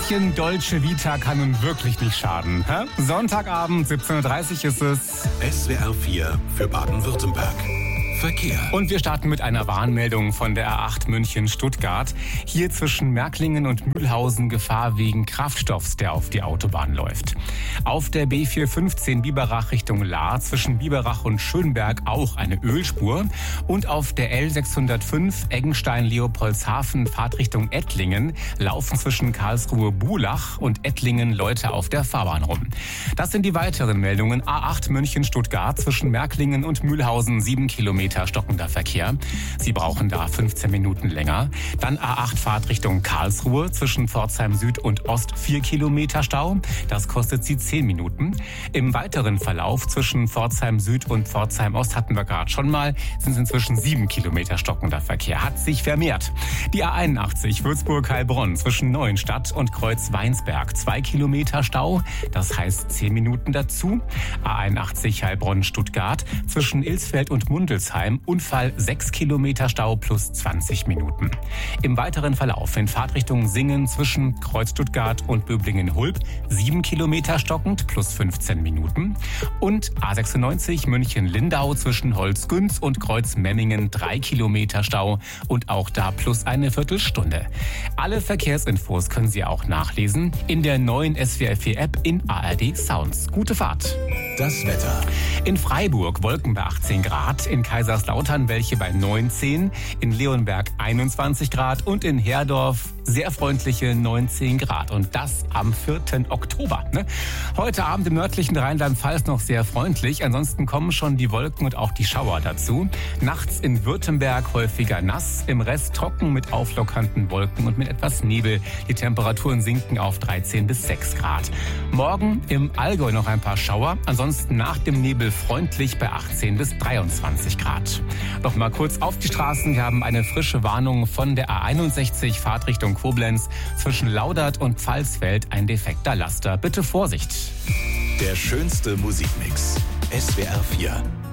bisschen Dolce Vita kann nun wirklich nicht schaden. Hä? Sonntagabend, 17:30 Uhr ist es. SWR 4 für Baden-Württemberg. Verkehr. Und wir starten mit einer Warnmeldung von der A8 München-Stuttgart. Hier zwischen Märklingen und Mühlhausen Gefahr wegen Kraftstoffs, der auf die Autobahn läuft. Auf der B415 Biberach Richtung Lahr zwischen Biberach und Schönberg auch eine Ölspur. Und auf der L605 Eggenstein-Leopoldshafen Fahrtrichtung Ettlingen laufen zwischen Karlsruhe-Bulach und Ettlingen Leute auf der Fahrbahn rum. Das sind die weiteren Meldungen. A8 München-Stuttgart zwischen Märklingen und Mühlhausen 7 Kilometer stockender Verkehr. Sie brauchen da 15 Minuten länger. Dann A8 Fahrtrichtung Karlsruhe zwischen Pforzheim Süd und Ost 4 Kilometer Stau. Das kostet Sie 10 Minuten. Im weiteren Verlauf zwischen Pforzheim Süd und Pforzheim Ost hatten wir gerade schon mal, sind es inzwischen 7 Kilometer stockender Verkehr. Hat sich vermehrt. Die A81 Würzburg-Heilbronn zwischen Neuenstadt und Kreuz-Weinsberg 2 Kilometer Stau. Das heißt 10 Minuten dazu. A81 Heilbronn-Stuttgart zwischen Ilsfeld und Mundelsheim Unfall 6 Kilometer Stau plus 20 Minuten. Im weiteren Verlauf in Fahrtrichtung Singen zwischen Kreuz Stuttgart und Böblingen-Hulb 7 Kilometer stockend plus 15 Minuten. Und A96 München-Lindau zwischen Holzgünz und Kreuz-Memmingen 3 Kilometer Stau und auch da plus eine Viertelstunde. Alle Verkehrsinfos können Sie auch nachlesen in der neuen SWR 4 App in ARD Sounds. Gute Fahrt. Das Wetter. In Freiburg Wolken bei 18 Grad, in Kaiserslautern welche bei 19, in Leonberg 21 Grad und in Herdorf sehr freundliche 19 Grad. Und das am 4. Oktober. Ne? Heute Abend im nördlichen Rheinland-Pfalz noch sehr freundlich. Ansonsten kommen schon die Wolken und auch die Schauer dazu. Nachts in Württemberg häufiger nass, im Rest trocken mit auflockernden Wolken und mit etwas Nebel. Die Temperaturen sinken auf 13 bis 6 Grad. Morgen im Allgäu noch ein paar Schauer. Ansonsten nach dem Nebel freundlich bei 18 bis 23 Grad. Noch mal kurz auf die Straßen. Wir haben eine frische Warnung von der A61 Fahrtrichtung Koblenz zwischen Laudert und Pfalzfeld. Ein defekter Laster. Bitte Vorsicht. Der schönste Musikmix. SWR 4.